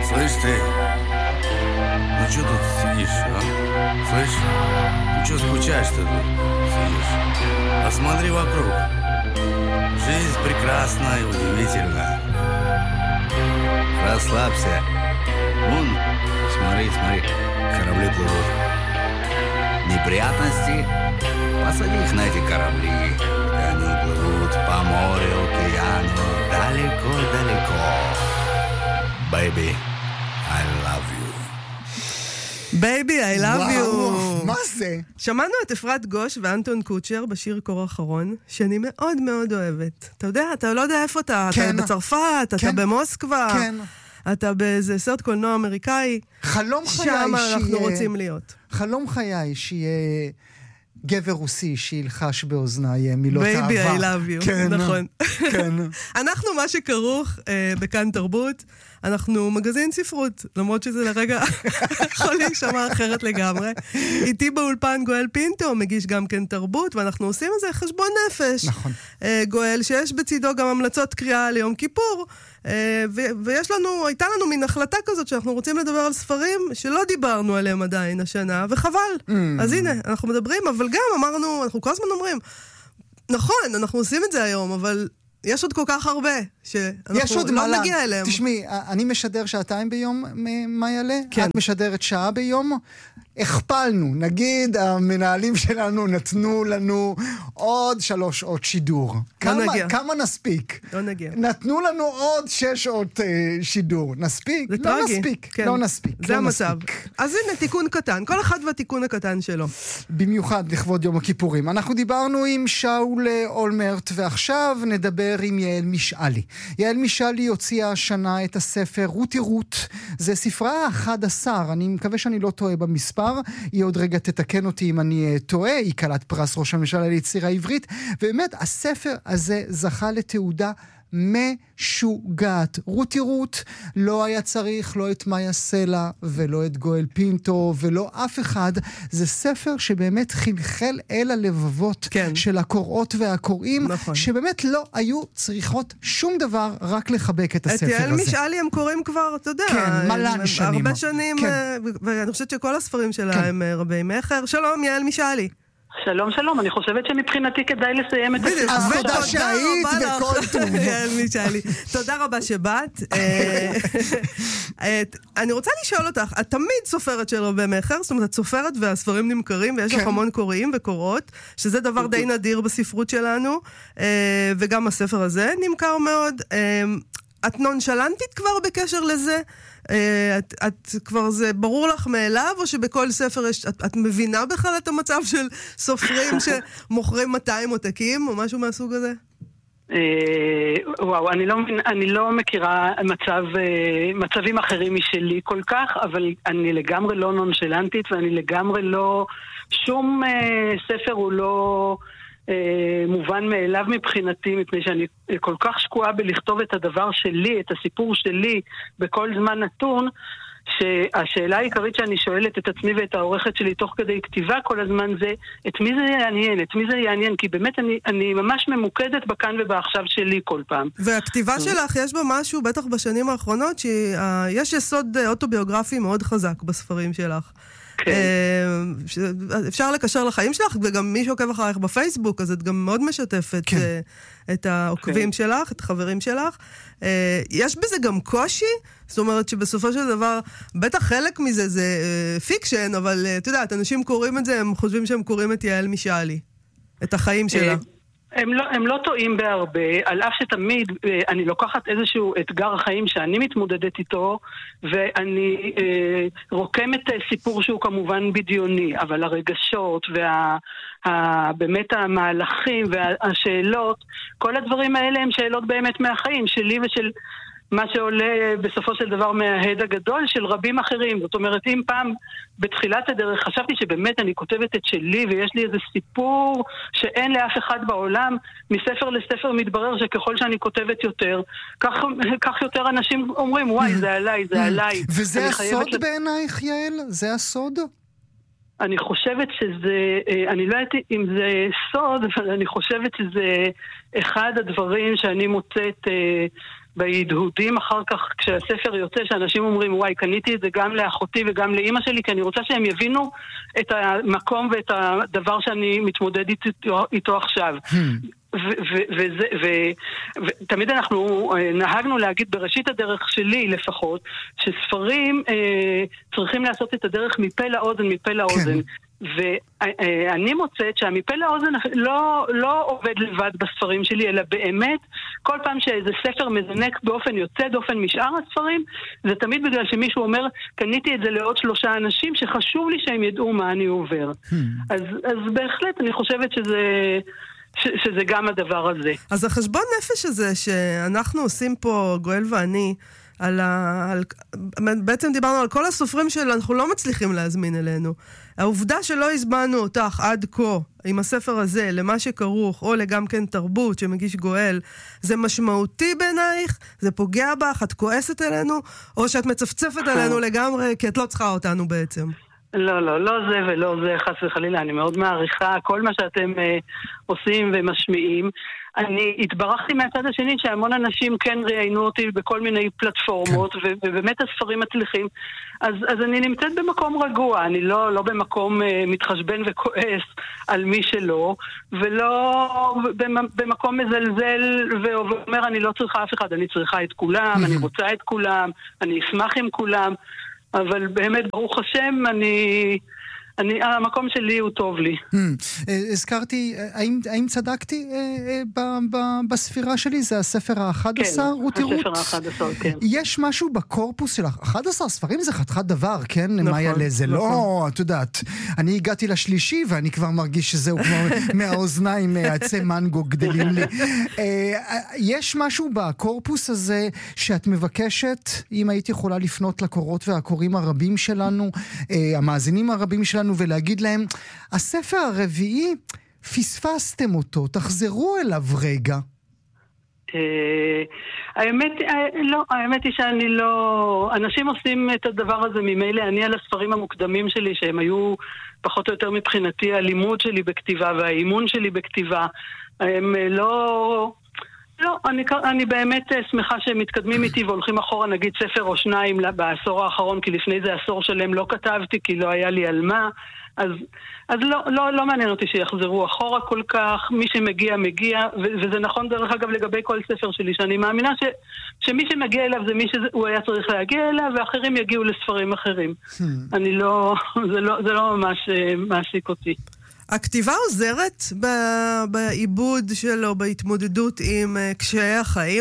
Слышь ты, ну что тут сидишь, а? Слышь, ну что скучаешь-то тут сидишь? Посмотри вокруг. Жизнь прекрасна и удивительна. Расслабься. Вон, смотри, корабли плывут. Неприятности? Посади их на эти корабли. И они плывут по морю, океану, далеко-далеко. Baby, I love you. Baby, I love you. מה זה? שמענו את אפרת גוש ואנטון קוצ'ר בשיר קור אחרון, שאני מאוד מאוד אוהבת. אתה יודע, אתה לא יודע איפה אתה. כן. אתה בצרפת, כן. אתה במוסקבה. כן. אתה באיזה סרט קולנוע אמריקאי. חלום חיי שם אנחנו רוצים להיות. חלום חיי שיהיה גבר רוסי שילחש באוזניי מילות אהבה. Baby, I love you. כן, נכון. כן. אנחנו מה שכרוך בכאן תרבות, אנחנו מגזין ספרות, למרות שזה לרגע יכול להישמע אחרת לגמרי. איתי באולפן גואל פינטו, מגיש גם כן תרבות, ואנחנו עושים איזה חשבון נפש. נכון. גואל, שיש בצידו גם המלצות קריאה ליום כיפור, הייתה לנו מין החלטה כזאת שאנחנו רוצים לדבר על ספרים שלא דיברנו עליהם עדיין השנה, וחבל. אז הנה, אנחנו מדברים, אבל גם אמרנו, אנחנו כל הזמן אומרים, נכון, אנחנו עושים את זה היום, אבל יש עוד כל כך הרבה שאנחנו לא נגיע אליהם. תשמעי, אני משדר שעתיים ביום, מה יעלה? כן. את משדרת שעה ביום? הכפלנו, נגיד המנהלים שלנו נתנו לנו עוד 3 שעות שידור. כמה נספיק? לא נגיע. נתנו לנו עוד 6 שעות שידור. נספיק? זה לא טרגי. נספיק. כן. לא נספיק. זה לא המצב. נספיק. אז הנה תיקון קטן, כל אחד והתיקון הקטן שלו. במיוחד לכבוד יום הכיפורים. אנחנו דיברנו עם שאול אולמרט, ועכשיו נדבר עם יעל משאלי. יעל משאלי הוציאה השנה את הספר רותי רות. זה ספרה 11, אני מקווה שאני לא טועה במספר. היא עוד רגע תתקן אותי אם אני טועה, היא קלת פרס ראש הממשלה ליצירה עברית, ובאמת הספר הזה זכה לתעודה משוגעת. רותי רות לא היה צריך לא את מאיה סלע ולא את גואל פינטו ולא אף אחד. זה ספר שבאמת חלחל אל הלבבות של הקוראות והקוראים, נכון. שבאמת לא היו צריכות שום דבר, רק לחבק את הספר הזה. את יעל משאלי הם קוראים כבר, אתה יודע, כן, מלא שנים. הרבה שנים, כן. ואני חושבת שכל הספרים שלה הם רבי מחר. שלום, יעל משאלי. שלום, שלום. אני חושבת שמבחינתי כדאי לסיים את הספר. אז תודה שהיית וכל טוב. יעל משאלי. תודה רבה שבאת. אני רוצה לשאול אותך, את תמיד סופרת של רבי מחר, זאת אומרת, את סופרת והספרים נמכרים, ויש לך המון קוראים וקוראות, שזה דבר די נדיר בספרות שלנו, וגם הספר הזה נמכר מאוד. את נונשלנטית כבר בקשר לזה? את כבר זה ברור לך מאליו, או שבכל ספר את מבינה בכלל את המצב של סופרים שמוכרים 200 עותקים, או משהו מהסוג הזה? וואו, אני לא מכירה מצבים אחרים משלי כל כך, אבל אני לגמרי לא נונשלנטית, ואני לגמרי לא, שום ספר הוא לא מובן מאליו מבחינתי, מפני שאני כל כך שקועה בלכתוב את הדבר שלי, את הסיפור שלי, בכל זמן נתון, שהשאלה העיקרית שאני שואלת את עצמי ואת העורכת שלי תוך כדי כתיבה כל הזמן זה, את מי זה יעניין? את מי זה יעניין? כי באמת אני ממש ממוקדת בכאן ובעכשיו שלי כל פעם. והכתיבה שלך יש בה משהו, בטח בשנים האחרונות, שיש יסוד אוטוביוגרפי מאוד חזק בספרים שלך. אפשר לקשר לחיים שלך, וגם מי שעוקב אחריך בפייסבוק, אז את גם מאוד משתפת את העוקבים שלך, את החברים שלך. יש בזה גם קושי? זאת אומרת שבסופו של דבר, בטח חלק מזה זה פיקשן, אבל אתה יודעת, אנשים קוראים את זה, הם חושבים שהם קוראים את יעל משאלי, את החיים שלה. הם לא טועים בהרבה, על אף שתמיד אני לוקחת איזשהו אתגר חיים שאני מתמודדת איתו, ואני רוקמת סיפור שהוא כמובן בדיוני, אבל הרגשות באמת המהלכים והשאלות, כל הדברים האלה הם שאלות באמת מהחיים שלי ושל מה שעולה בסופו של דבר מההד הגדול של רבים אחרים. זאת אומרת, אם פעם בתחילת הדרך חשבתי שבאמת אני כותבת את שלי ויש לי איזה סיפור שאין לאף אחד בעולם, מספר לספר מתברר שככל שאני כותבת יותר, כך יותר אנשים אומרים, וואי, זה עליי, זה עליי. וזה הסוד בעינייך, יעל? זה הסוד? אני חושבת שזה, אני לא יודעת אם זה סוד, אבל אני חושבת שזה אחד הדברים שאני מוצאת בהדהודים אחר כך כשהספר יוצא, שאנשים אומרים, וואי, קניתי את זה גם לאחותי וגם לאמא שלי, כי אני רוצה שהם יבינו את המקום ואת הדבר שאני מתמודד איתו עכשיו. ותמיד אנחנו נהגנו להגיד בראשית הדרך שלי לפחות, שספרים צריכים לעשות את הדרך מפה לאוזן, מפה לאוזן. ואני מוצאת שהמפה לאוזן לא עובד לבד בספרים שלי, אלא באמת כל פעם שאיזה ספר מזנק באופן יוצא דופן משאר הספרים, זה תמיד בגלל שמישהו אומר, קניתי את זה לעוד 3 אנשים שחשוב לי שהם ידעו מה אני עובר. אז בהחלט אני חושבת שזה גם הדבר הזה. אז החשבון נפש הזה שאנחנו עושים פה, גואל ואני, בעצם דיברנו על כל הסופרים שאנחנו לא מצליחים להזמין אלינו. העובדה שלא הזמנו אותך עד כה עם הספר הזה למה שכרוך, או לגם כן תרבות שמגיש גואל, זה משמעותי בעינייך? זה פוגע בך? את כועסת אלינו? או שאת מצפצפת עלינו לגמרי כי את לא צריכה אותנו בעצם? לא זה ולא זה, חס וחלילה. אני מאוד מעריכה כל מה שאתם עושים ומשמיעים. אני התברכתי מהצד השני שהמון אנשים כן ראיינו אותי בכל מיני פלטפורמות, ובאמת הספרים מצליחים. אז אני נמצאת במקום רגוע, אני לא במקום מתחשבן וכועס על מי שלא, ולא במקום מזלזל ואומר אני לא צריכה אף אחד, אני צריכה את כולם, אני רוצה את כולם, אני אשמח עם כולם, אבל באמת ברוך השם המקום שלי הוא טוב לי. הזכרתי, האם צדקתי בספירה שלי? זה הספר ה-11, רותי רות? כן, הספר ה-11, כן. יש משהו בקורפוס שלך, 11 ספרים זה חתיכת דבר, כן? מאיה, זה לא, את יודעת, אני הגעתי לשלישי ואני כבר מרגיש שזהו כבר מהאוזניים, עצי מנגו גדלים לי. יש משהו בקורפוס הזה שאת מבקשת, אם היית יכולה לפנות לקורות והקוראים הרבים שלנו, המאזינים הרבים שלנו, ולהגיד להם, הספר הרביעי, פספסתם אותו, תחזרו אליו רגע. האמת היא שאני לא... אנשים עושים את הדבר הזה ממילא. אני על הספרים המוקדמים שלי, שהם היו פחות או יותר מבחינתי הלימוד שלי בכתיבה והאימון שלי בכתיבה, הם לא... אני באמת שמחה שהם מתקדמים איתי והולכים אחורה, נגיד ספר או 2 בעשור האחרון, כי לפני זה עשור שלם לא כתבתי, כי לא היה לי על מה. אז לא מעניין אותי שיחזרו אחורה כל כך, מי שמגיע מגיע, וזה נכון דרך אגב לגבי כל ספר שלי, שאני מאמינה שמי שמגיע אליו זה מי שהוא היה צריך להגיע אליו, ואחרים יגיעו לספרים אחרים. זה לא ממש מעסיק אותי. הכתיבה עוזרת בעיבוד שלו, בהתמודדות עם קשיי החיים?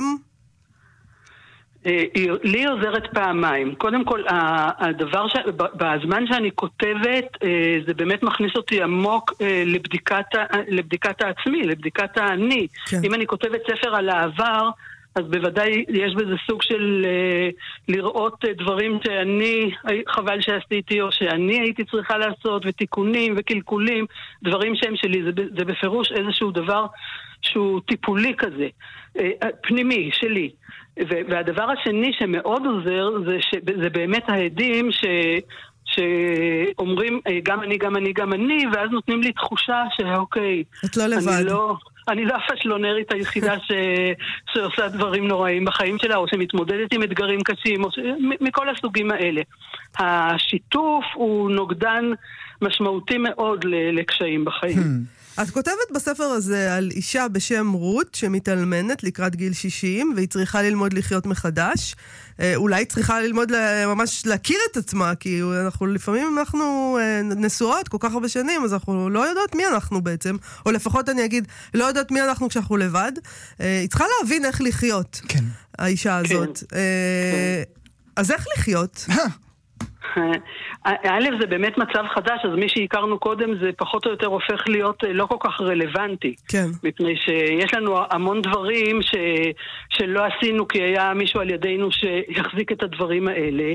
לי עוזרת פעמיים. קודם כל, הדבר בזמן שאני כותבת, זה באמת מכניס אותי עמוק לבדיקת העצמי, לבדיקת האני. אם אני כותבת ספר על העבר, אז בוודאי יש בזה סוג של לראות דברים שאני חבל שעשיתי או שאני הייתי צריכה לעשות, ותיקונים וקלקולים, דברים שהם שלי. זה בפירוש איזשהו דבר שהוא טיפולי כזה, פנימי שלי. והדבר השני שמאוד עוזר זה באמת העדים שאומרים גם אני, ואז נותנים לי תחושה שאוקיי, את לא לבד. אני לא הפשלונרית היחידה שעושה דברים נוראים בחיים שלה, או שמתמודדת עם אתגרים קשים, מכל הסוגים האלה. השיתוף הוא נוגדן משמעותי מאוד לקשיים בחיים. את כותבת בספר הזה על אישה בשם רות שמתאלמנת לקראת גיל 60, והיא צריכה ללמוד לחיות מחדש. אולי צריכה ללמוד ממש להכיר את עצמה, כי לפעמים אנחנו נשואות כל כך הרבה שנים, אז אנחנו לא יודעות מי אנחנו בעצם, או לפחות אני אגיד, לא יודעת מי אנחנו כשאנחנו לבד. היא צריכה להבין איך לחיות, האישה הזאת. אז איך לחיות? א', זה באמת מצב חדש, אז מי שהכרנו קודם זה פחות או יותר הופך להיות לא כל כך רלוונטי. כן. מפני שיש לנו המון דברים שלא עשינו כי היה מישהו על ידינו שיחזיק את הדברים האלה.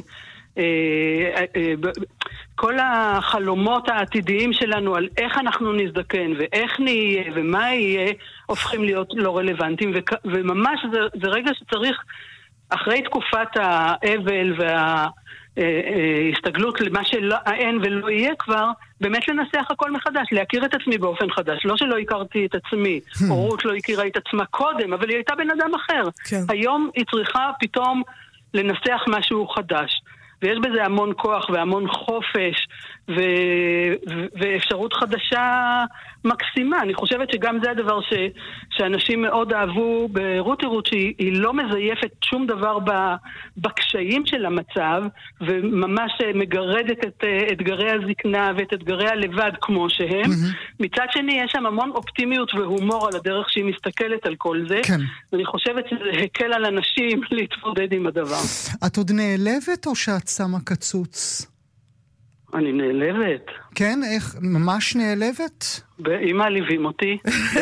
כל החלומות העתידיים שלנו על איך אנחנו נזדקן ואיך נהיה ומה יהיה הופכים להיות לא רלוונטיים, וממש זה רגע שצריך אחרי תקופת האבל הסתגלות למה שאין ולא יהיה כבר, באמת לנסח הכל מחדש, להכיר את עצמי באופן חדש. לא שלא הכרתי את עצמי, או רות לא הכירה את עצמה קודם, אבל היא הייתה בן אדם אחר. כן. היום היא צריכה פתאום לנסח משהו חדש. ויש בזה המון כוח והמון חופש ואפשרות חדשה מקסימה. אני חושבת שגם זה הדבר שאנשים מאוד אהבו ברותי רות, שהיא לא מזייפת שום דבר בקשיים של המצב, וממש מגרדת את אתגרי הזקנה ואת אתגרי הלבד כמו שהם. מצד שני, יש שם המון אופטימיות והומור על הדרך שהיא מסתכלת על כל זה. כן. ואני חושבת שזה הקל על אנשים להתמודד עם הדבר. את עוד נעלבת או שאת שמה קצוץ? אני נעלבת. כן? איך? ממש נעלבת? אם מעליבים אותי.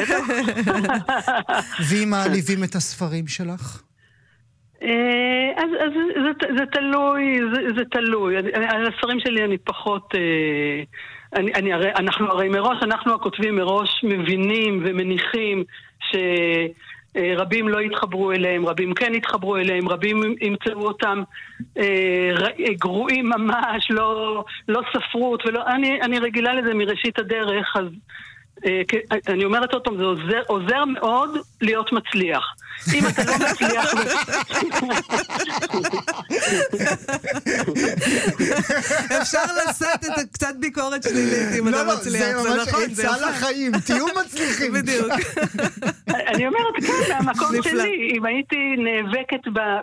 ואם מעליבים את הספרים שלך? אז זה תלוי, זה תלוי. על הספרים שלי אני פחות... אנחנו הרי מראש, אנחנו הכותבים מראש מבינים ומניחים רבים לא יתחברו אליהם, רבים כן יתחברו אליהם, רבים ימצאו אותם גרועים ממש, לא ספרות, אני רגילה לזה מראשית הדרך, אז אני אומרת אותם, זה עוזר מאוד להיות מצליח. אם אתה לא מצליח... אפשר לשאת את קצת ביקורת שלילית אם אתה מצליח. זה ממש עצה לחיים, תהיו מצליחים. בדיוק. אני אומרת, כן, מהמקום שלי, אם הייתי נאבקת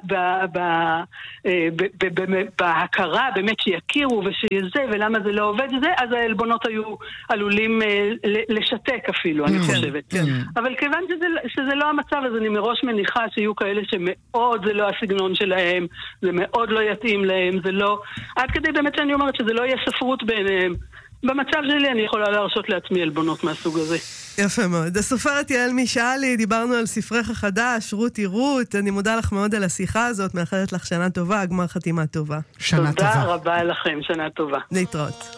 בהכרה, באמת שיכירו ושזה, ולמה זה לא עובד זה, אז העלבונות היו עלולים לשתק אפילו, אני חושבת. אבל כיוון שזה לא המצב, אז אני מראש מניחה שיהיו כאלה שמאוד זה לא הסגנון שלהם, זה מאוד לא יתאים להם, זה לא... עד כדי באמת שאני אומרת שזה לא יהיה ספרות ביניהם. במצב שלי אני יכולה להרשות לעצמי עלבונות מהסוג הזה. יפה מאוד. הסופרת יעל משאלי, דיברנו על ספרך החדש, רותי רות. אני מודה לך מאוד על השיחה הזאת, מאחלת לך שנה טובה, גמר חתימה טובה. שנה טובה. תודה רבה לכם, שנה טובה. להתראות.